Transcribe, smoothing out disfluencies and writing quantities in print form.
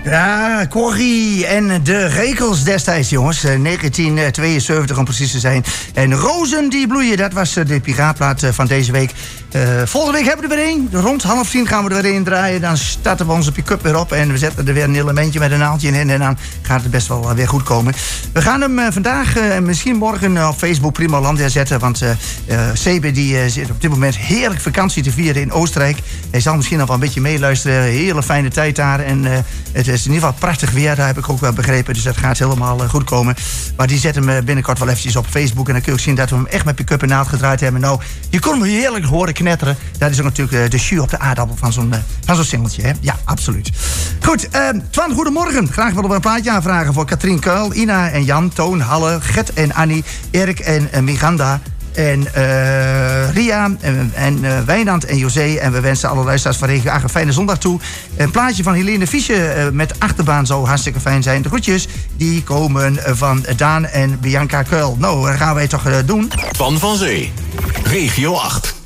Ja, Corrie en de Rekels destijds, jongens. 1972 om precies te zijn. En Rozen die bloeien, dat was de piraatplaat van deze week. Volgende week hebben we er weer één. Rond 9:30 gaan we er weer één draaien. Dan starten we onze pick-up weer op. En we zetten er weer een elementje met een naaldje in. En dan gaat het best wel weer goed komen. We gaan hem vandaag en misschien morgen op Facebook Primo Landia zetten. Want Sebe die zit op dit moment heerlijk vakantie te vieren in Oostenrijk. Hij zal misschien nog wel een beetje meeluisteren. Hele fijne tijd daar. En het is in ieder geval prachtig weer. Daar heb ik ook wel begrepen. Dus dat gaat helemaal goed komen. Maar die zetten hem binnenkort wel eventjes op Facebook. En dan kun je ook zien dat we hem echt met pick-up en naald gedraaid hebben. Nou, je kon hem heerlijk horen knetteren. Dat is ook natuurlijk de jus op de aardappel van zo'n singeltje. Hè? Ja, absoluut. Goed, Twan, goedemorgen. Graag willen we een plaatje aanvragen voor Katrien Kuil, Ina en Jan, Toon, Halle, Gert en Annie, Erik en Miganda. En Ria en Wijnand en José. En we wensen alle luisteraars van Regio 8 een fijne zondag toe. Een plaatje van Helene Fische met Achterbaan zou hartstikke fijn zijn. De groetjes die komen van Daan en Bianca Kuil. Nou, dat gaan wij toch doen. Twan van Zee, Regio 8.